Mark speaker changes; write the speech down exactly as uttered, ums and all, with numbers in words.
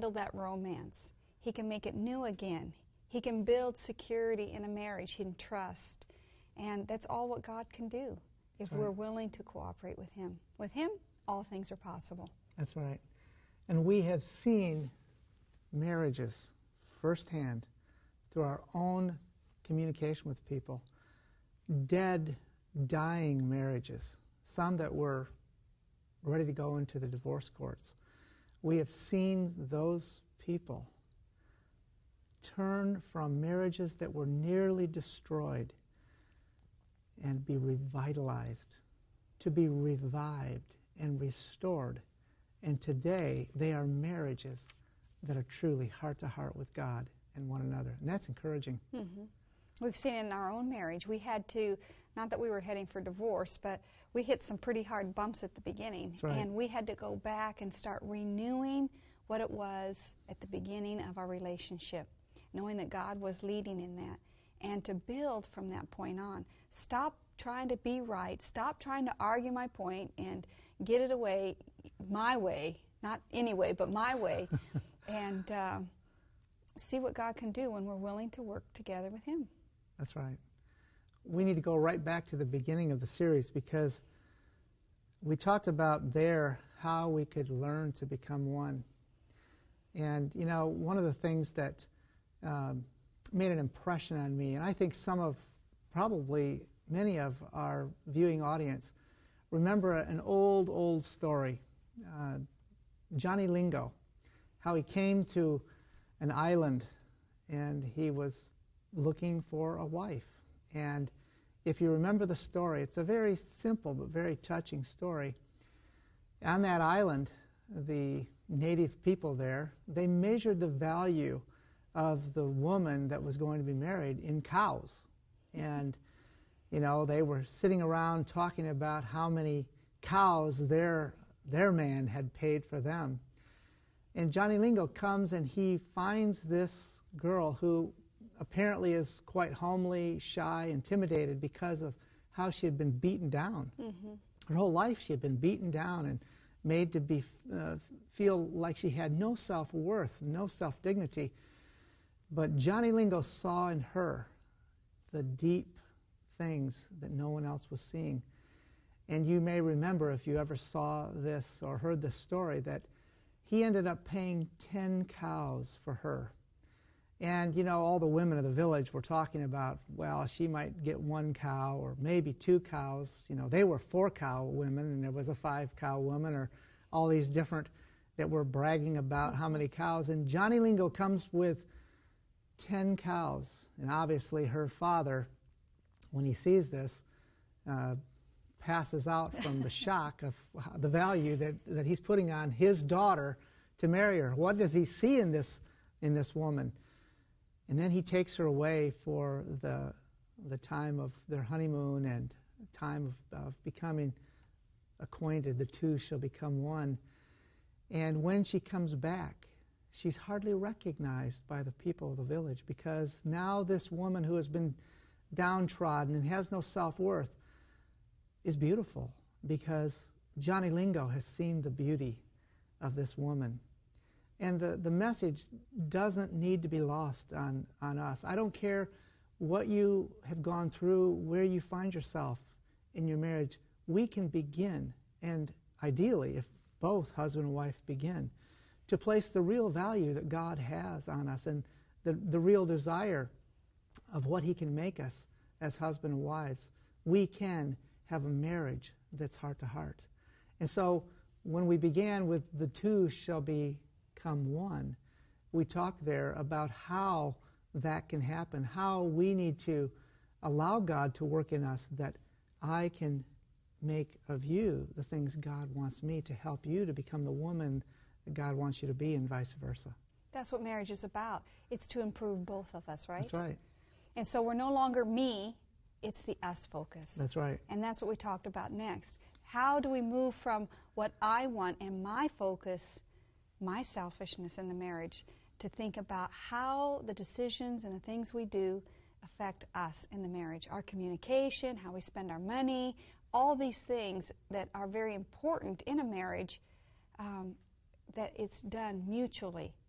Speaker 1: rekindle that romance. He can make it new again. He can build security in a marriage and trust. And that's all what God can do if
Speaker 2: That's right.
Speaker 1: we're willing to cooperate with Him. With Him, all things are possible.
Speaker 2: That's right. And we have seen marriages firsthand through our own communication with people. Dead, dying marriages, some that were ready to go into the divorce courts. We have seen those people turn from marriages that were nearly destroyed and be revitalized, to be revived and restored. And today, they are marriages that are truly heart-to-heart with God and one another. And that's encouraging.
Speaker 1: Mm-hmm. We've seen it in our own marriage. We had to, not that we were heading for divorce, but we hit some pretty hard bumps at the beginning.
Speaker 2: That's right.
Speaker 1: And we had to go back and start renewing what it was at the beginning of our relationship, knowing that God was leading in that, and to build from that point on. Stop trying to be right. Stop trying to argue my point and get it away my way, not any way, but my way, and uh, see what God can do when we're willing to work together with Him.
Speaker 2: That's right. We need to go right back to the beginning of the series, because we talked about there how we could learn to become one. And, you know, one of the things that um, made an impression on me, and I think some of, probably many of our viewing audience, remember an old, old story. Uh, Johnny Lingo, how he came to an island and he was looking for a wife. And if you remember the story, it's a very simple but very touching story. On that island, the native people there, they measured the value of the woman that was going to be married in cows. And, you know, they were sitting around talking about how many cows their, their man had paid for them. And Johnny Lingo comes and he finds this girl who apparently is quite homely, shy, intimidated because of how she had been beaten down. Mm-hmm. Her whole life she had been beaten down and made to be uh, feel like she had no self-worth, no self-dignity. But Johnny Lingo saw in her the deep things that no one else was seeing. And you may remember, if you ever saw this or heard this story, that he ended up paying ten cows for her. And, you know, all the women of the village were talking about, well, she might get one cow or maybe two cows. You know, they were four-cow women, and there was a five-cow woman, or all these different that were bragging about how many cows. And Johnny Lingo comes with ten cows. And obviously her father, when he sees this, uh, passes out from the shock of the value that, that he's putting on his daughter to marry her. What does he see in this, in this woman? And then he takes her away for the, the time of their honeymoon and time of, of becoming acquainted. The two shall become one. And when she comes back, she's hardly recognized by the people of the village, because now this woman who has been downtrodden and has no self-worth is beautiful, because Johnny Lingo has seen the beauty of this woman. And the, the message doesn't need to be lost on, on us. I don't care what you have gone through, where you find yourself in your marriage. We can begin, and ideally, if both husband and wife begin, to place the real value that God has on us and the, the real desire of what He can make us as husband and wives. We can have a marriage that's heart to heart. And so when we began with the two shall become one, we talked there about how that can happen, how we need to allow God to work in us, that I can make of you the things God wants me to help you to become the woman that God wants you to be, and vice versa.
Speaker 1: That's what marriage is about. It's to improve both of us, right?
Speaker 2: That's right.
Speaker 1: And so we're no longer me, it's the us focus.
Speaker 2: That's right.
Speaker 1: And that's what we talked about next. How do we move from what I want and my focus, my selfishness in the marriage, to think about how the decisions and the things we do affect us in the marriage, our communication, how we spend our money, all these things that are very important in a marriage, um, that it's done mutually.